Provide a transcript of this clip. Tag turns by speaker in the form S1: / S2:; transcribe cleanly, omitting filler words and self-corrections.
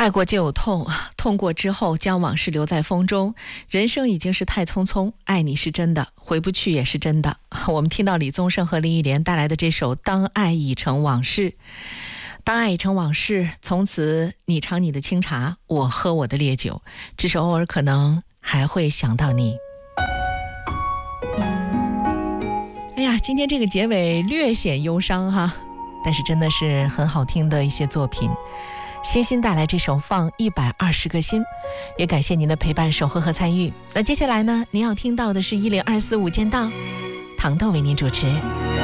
S1: 爱过就有痛，痛过之后将往事留在风中。人生已经是太匆匆，爱你是真的，回不去也是真的。我们听到李宗盛和林忆莲带来的这首《当爱已成往事》。当爱已成往事，从此你尝你的清茶，我喝我的烈酒，只是偶尔可能还会想到你。哎呀，今天这个结尾略显忧伤哈，但是真的是很好听的一些作品。欣欣带来这首放120个心，也感谢您的陪伴、守候和参与。那接下来呢，您要听到的是1024午间档，糖豆为您主持。